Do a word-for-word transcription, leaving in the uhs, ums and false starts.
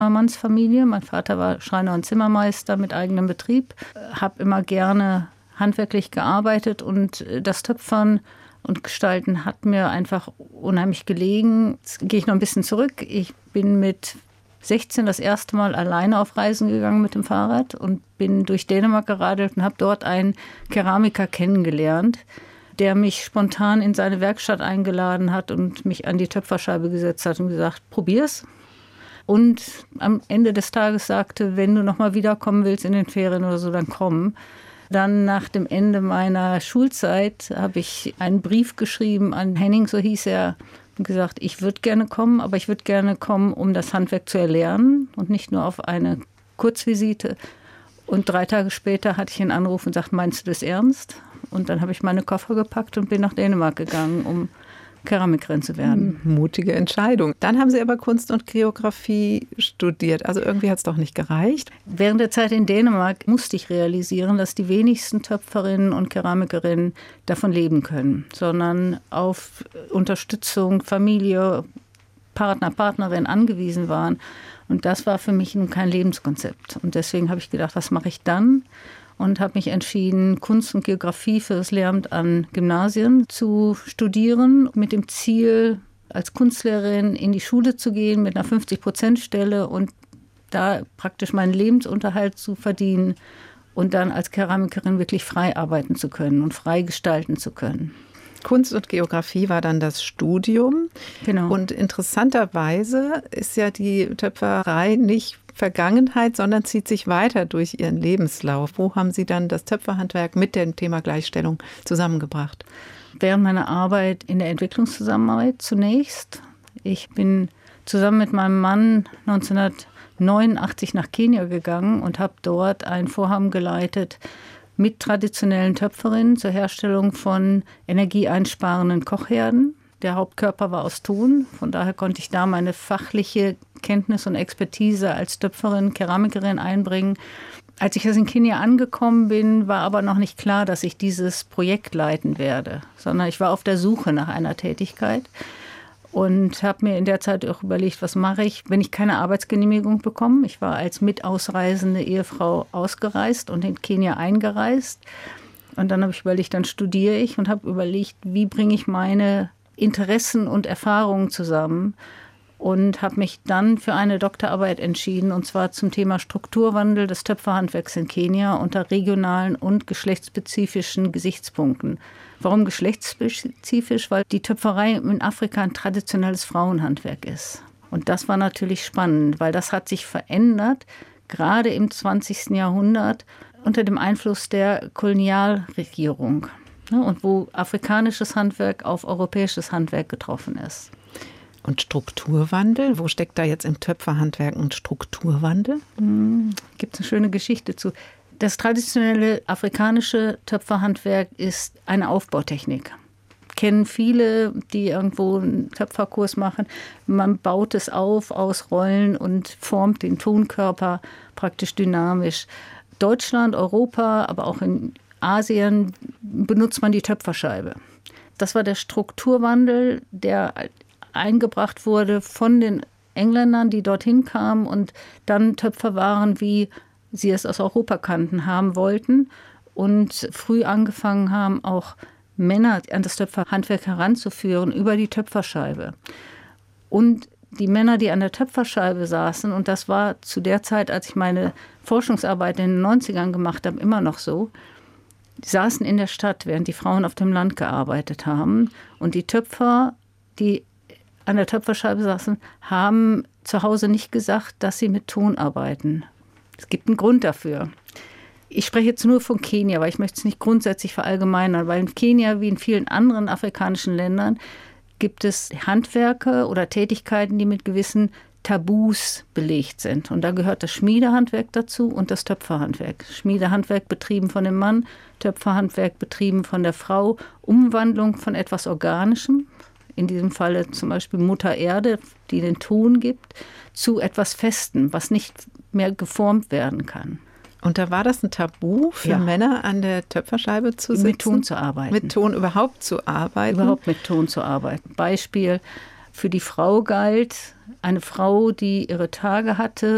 Zimmermannsfamilie. Mein Vater war Schreiner und Zimmermeister mit eigenem Betrieb. Habe immer gerne handwerklich gearbeitet und das Töpfern und Gestalten hat mir einfach unheimlich gelegen. Jetzt gehe ich noch ein bisschen zurück. Ich bin mit sechzehn das erste Mal alleine auf Reisen gegangen mit dem Fahrrad und bin durch Dänemark geradelt und habe dort einen Keramiker kennengelernt, der mich spontan in seine Werkstatt eingeladen hat und mich an die Töpferscheibe gesetzt hat und gesagt, probier's. Und am Ende des Tages sagte, wenn du noch mal wiederkommen willst in den Ferien oder so, dann komm. Dann nach dem Ende meiner Schulzeit habe ich einen Brief geschrieben an Henning, so hieß er, und gesagt, ich würde gerne kommen, aber ich würde gerne kommen, um das Handwerk zu erlernen und nicht nur auf eine Kurzvisite. Und drei Tage später hatte ich einen Anruf und sagte, meinst du das ernst? Und dann habe ich meine Koffer gepackt und bin nach Dänemark gegangen, um Keramikerin zu werden. Mutige Entscheidung. Dann haben Sie aber Kunst und Choreografie studiert. Also irgendwie hat es doch nicht gereicht. Während der Zeit in Dänemark musste ich realisieren, dass die wenigsten Töpferinnen und Keramikerinnen davon leben können, sondern auf Unterstützung, Familie, Partner, Partnerin angewiesen waren. Und das war für mich nun kein Lebenskonzept. Und deswegen habe ich gedacht, was mache ich dann? Und habe mich entschieden, Kunst und Geografie für das Lehramt an Gymnasien zu studieren, mit dem Ziel, als Kunstlehrerin in die Schule zu gehen mit einer fünfzig-Prozent-Stelle und da praktisch meinen Lebensunterhalt zu verdienen und dann als Keramikerin wirklich frei arbeiten zu können und frei gestalten zu können. Kunst und Geografie war dann das Studium. Genau. Und interessanterweise ist ja die Töpferei nicht Vergangenheit, sondern zieht sich weiter durch Ihren Lebenslauf. Wo haben Sie dann das Töpferhandwerk mit dem Thema Gleichstellung zusammengebracht? Während meiner Arbeit in der Entwicklungszusammenarbeit zunächst. Ich bin zusammen mit meinem Mann neunzehnhundertneunundachtzig nach Kenia gegangen und habe dort ein Vorhaben geleitet mit traditionellen Töpferinnen zur Herstellung von energieeinsparenden Kochherden. Der Hauptkörper war aus Ton, von daher konnte ich da meine fachliche Kenntnis und Expertise als Töpferin, Keramikerin einbringen. Als ich in Kenia angekommen bin, war aber noch nicht klar, dass ich dieses Projekt leiten werde, sondern ich war auf der Suche nach einer Tätigkeit und habe mir in der Zeit auch überlegt, was mache ich, wenn ich keine Arbeitsgenehmigung bekomme. Ich war als mitausreisende Ehefrau ausgereist und in Kenia eingereist. Und dann habe ich überlegt, dann studiere ich und habe überlegt, wie bringe ich meine Interessen und Erfahrungen zusammen und habe mich dann für eine Doktorarbeit entschieden, und zwar zum Thema Strukturwandel des Töpferhandwerks in Kenia unter regionalen und geschlechtsspezifischen Gesichtspunkten. Warum geschlechtsspezifisch? Weil die Töpferei in Afrika ein traditionelles Frauenhandwerk ist. Und das war natürlich spannend, weil das hat sich verändert, gerade im zwanzigsten Jahrhundert unter dem Einfluss der Kolonialregierung. Und wo afrikanisches Handwerk auf europäisches Handwerk getroffen ist. Und Strukturwandel? Wo steckt da jetzt im Töpferhandwerk ein Strukturwandel? Hm, gibt es eine schöne Geschichte zu. Das traditionelle afrikanische Töpferhandwerk ist eine Aufbautechnik. Kennen viele, die irgendwo einen Töpferkurs machen. Man baut es auf aus Rollen und formt den Tonkörper praktisch dynamisch. Deutschland, Europa, aber auch in Asien benutzt man die Töpferscheibe. Das war der Strukturwandel, der eingebracht wurde von den Engländern, die dorthin kamen und dann Töpfer waren, wie sie es aus Europa kannten, haben wollten und früh angefangen haben, auch Männer an das Töpferhandwerk heranzuführen über die Töpferscheibe. Und die Männer, die an der Töpferscheibe saßen, und das war zu der Zeit, als ich meine Forschungsarbeit in den neunzigern gemacht habe, immer noch so, die saßen in der Stadt, während die Frauen auf dem Land gearbeitet haben. Und die Töpfer, die an der Töpferscheibe saßen, haben zu Hause nicht gesagt, dass sie mit Ton arbeiten. Es gibt einen Grund dafür. Ich spreche jetzt nur von Kenia, weil ich möchte es nicht grundsätzlich verallgemeinern, weil in Kenia wie in vielen anderen afrikanischen Ländern gibt es Handwerke oder Tätigkeiten, die mit gewissen Tabus belegt sind. Und da gehört das Schmiedehandwerk dazu und das Töpferhandwerk. Schmiedehandwerk betrieben von dem Mann, Töpferhandwerk betrieben von der Frau, Umwandlung von etwas Organischem, in diesem Falle zum Beispiel Mutter Erde, die den Ton gibt, zu etwas Festem, was nicht mehr geformt werden kann. Und da war das ein Tabu für ja. Männer, an der Töpferscheibe zu sitzen? Mit Ton zu arbeiten. Mit Ton überhaupt zu arbeiten? Überhaupt mit Ton zu arbeiten. Beispiel: Für die Frau galt, eine Frau, die ihre Tage hatte